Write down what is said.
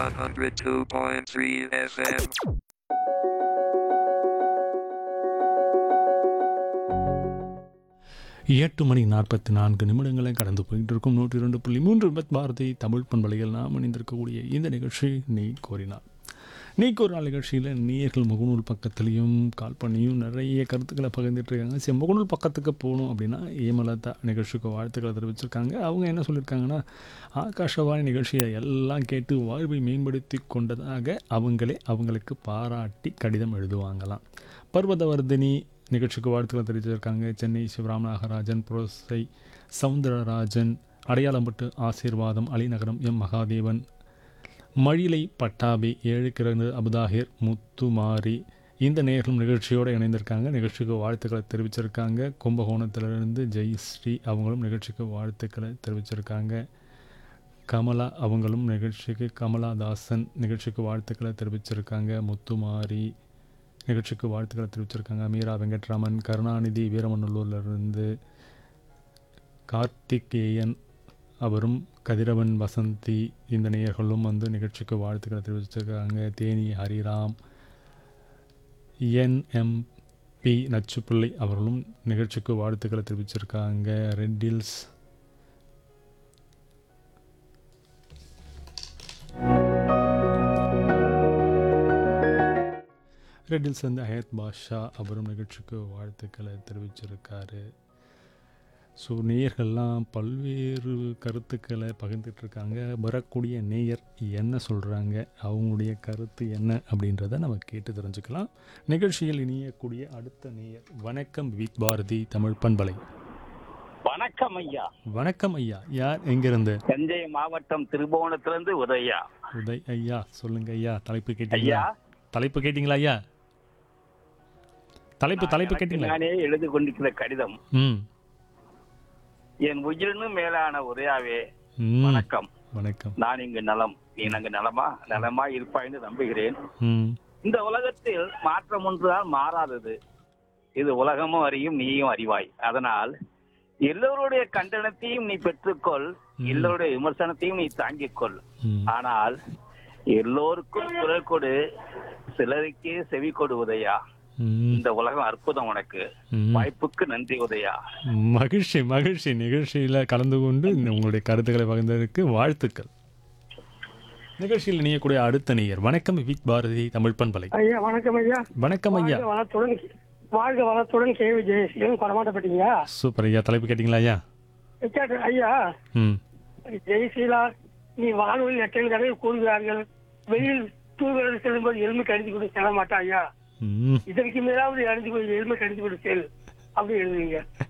102.3 FM. எட்டு மணி 44 கடந்து போயிட்டு இருக்கும் 102.3 பாரதி தமிழ் பண்பலையில் நாம் இணைந்திருக்கக்கூடிய இந்த நிகழ்ச்சி நீ கோரினார். நீ கோரினார் நிகழ்ச்சியில் நேயர்கள் முகநூல் பக்கத்துலேயும் கால் பண்ணியும் நிறைய கருத்துக்களை பகிர்ந்துட்டு இருக்காங்க. சரி, முகநூல் பக்கத்துக்கு போகணும் அப்படின்னா ஏமலதா நிகழ்ச்சிக்கு வாழ்த்துக்களை தெரிவிச்சிருக்காங்க. அவங்க என்ன சொல்லியிருக்காங்கன்னா, ஆகாஷவாணி நிகழ்ச்சியை எல்லாம் கேட்டு வாழ்வை மேம்படுத்தி கொண்டதாக அவங்களுக்கு பாராட்டி கடிதம் எழுதுவாங்களாம். பர்வதவர்தினி நிகழ்ச்சிக்கு வாழ்த்துக்களை தெரிவிச்சிருக்காங்க. சென்னை சிவராம் நாகராஜன், புரோசை சவுந்தரராஜன், அடையாளம்பட்டு ஆசீர்வாதம், அலிநகரம் எம் மகாதேவன், மழிலை பட்டாபி, ஏழுக்கிழங்கு அபுதாஹிர், முத்துமாரி இந்த நேர்களும் நிகழ்ச்சியோடு இணைந்திருக்காங்க. நிகழ்ச்சிக்கு வாழ்த்துக்களை தெரிவிச்சிருக்காங்க. கும்பகோணத்திலிருந்து ஜெயஸ்ரீ அவங்களும் நிகழ்ச்சிக்கு வாழ்த்துக்களை தெரிவிச்சிருக்காங்க. கமலா அவங்களும் கமலாதாசன் நிகழ்ச்சிக்கு வாழ்த்துக்களை தெரிவிச்சிருக்காங்க. முத்துமாரி நிகழ்ச்சிக்கு வாழ்த்துக்களை தெரிவிச்சிருக்காங்க. மீரா வெங்கட்ராமன், கருணாநிதி வீரமநல்லூர்லேருந்து, கார்த்திகேயன் அவரும், கதிரவன் வசந்தி இந்த நேயர்களும் நிகழ்ச்சிக்கு வாழ்த்துக்களை தெரிவிச்சிருக்காங்க. தேனி ஹரிராம், NMP நச்சுப்பிள்ளை அவர்களும் நிகழ்ச்சிக்கு வாழ்த்துக்களை தெரிவிச்சிருக்காங்க. ரெட்டில்ஸ் ஹயத் பாஷா அவரும் நிகழ்ச்சிக்கு வாழ்த்துக்களை தெரிவிச்சிருக்காரு. ஸோ நேயர்கள்லாம் பல்வேறு கருத்துக்களை பகிர்ந்துட்டுருக்காங்க. வரக்கூடிய நேயர் என்ன சொல்கிறாங்க, அவங்களுடைய கருத்து என்ன அப்படின்றத நம்ம கேட்டு தெரிஞ்சுக்கலாம். நிகழ்ச்சியில் இணையக்கூடிய அடுத்த நேயர், வணக்கம் வித் பாரதி தமிழ் பண்பலை. வணக்கம் ஐயா. வணக்கம் ஐயா, யார் எங்கிருந்து? தஞ்சை மாவட்டம் திருபுவனத்திலிருந்து உதயா. உதய் ஐயா, சொல்லுங்க ஐயா. தலைப்பு கேட்டீங்களா? ஐயா தலைப்பு கேட்டீங்களா? நானே எழுதி கொண்டிருக்கிற கடிதம். என் உயிரினும் மேலான உதயாவே, வணக்கம். வணக்கம். நான் இங்கு நலம், நீ அங்கு நலமா இருப்பாய்னு நம்புகிறேன். இந்த உலகத்தில் மாற்றம் ஒன்றுதான் மாறாதது. இது உலகமும் அறியும், நீயும் அறிவாய். அதனால் எல்லோருடைய கண்டனத்தையும் நீ பெற்றுக்கொள், எல்லோருடைய விமர்சனத்தையும் நீ தாங்கிக் கொள். ஆனால் எல்லோருக்கும் குரல் கொடு, சிலருக்கே செவி கொடு உதயா. இந்த உலகம் அற்புதம். உனக்கு வாய்ப்புக்கு நன்றி உதயா. மகிழ்ச்சி. நிகழ்ச்சியில கலந்து கொண்டு உங்களுடைய கருத்துக்களை பகிர்ந்ததற்கு வாழ்த்துக்கள். நிகழ்ச்சியில் இணையக்கூடிய அடுத்த நேயர், வணக்கம் வித் பாரதி தமிழ் பண்பலை. ஐயா வணக்கம் ஐயா. வணக்கம் ஐயா. வாழ்க வளத்துடன் கேவி ஜெயசீலன் கொடமாட்டப்பட்டீங்க. சூப்பர் ஐயா. தலைப்பு கேட்டீங்களா ஐயா? ஐயா, ஜெயசீலா, நீ வானொலி எட்டல் கதை கூறுகிறார்கள், வெளியில் தூர்வர்கள் செல்லும்போது எலும்பு கடிந்து கொண்டு செல்ல மாட்டா ஐயா. இதற்கு மேலாவது அறிந்து கொண்டு எலும்பு கடிந்து கொண்டு செல் அப்படி எழுதுவீங்க.